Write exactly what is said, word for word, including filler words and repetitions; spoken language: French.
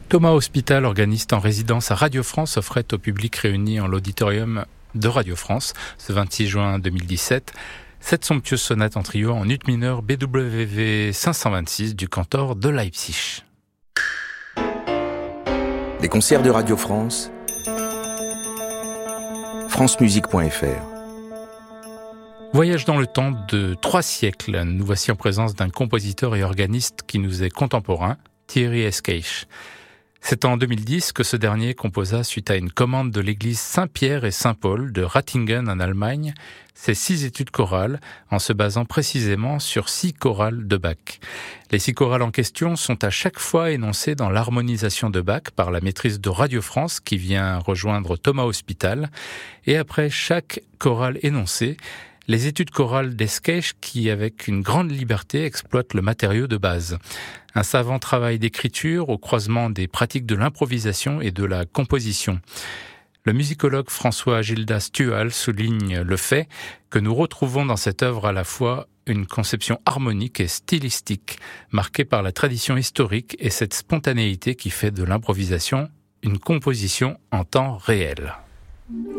Thomas Hospital, organiste en résidence à Radio France, offrait au public réuni en l'auditorium de Radio France ce vingt-six juin deux mille dix-sept cette somptueuse sonate en trio en ut mineur B W V cinq cent vingt-six du cantor de Leipzig. Les concerts de Radio France, francemusique point f r. Voyage dans le temps de trois siècles. Nous voici en présence d'un compositeur et organiste qui nous est contemporain, Thierry Esqueix. C'est en deux mille dix que ce dernier composa, suite à une commande de l'église Saint-Pierre et Saint-Paul de Ratingen en Allemagne, ses six études chorales, en se basant précisément sur six chorales de Bach. Les six chorales en question sont à chaque fois énoncées dans l'harmonisation de Bach par la maîtrise de Radio France qui vient rejoindre Thomas Hospital, et après chaque chorale énoncée, les études chorales d'Esqueix qui, avec une grande liberté, exploitent le matériau de base. Un savant travail d'écriture au croisement des pratiques de l'improvisation et de la composition. Le musicologue François Gildas Thual souligne le fait que nous retrouvons dans cette œuvre à la fois une conception harmonique et stylistique, marquée par la tradition historique et cette spontanéité qui fait de l'improvisation une composition en temps réel.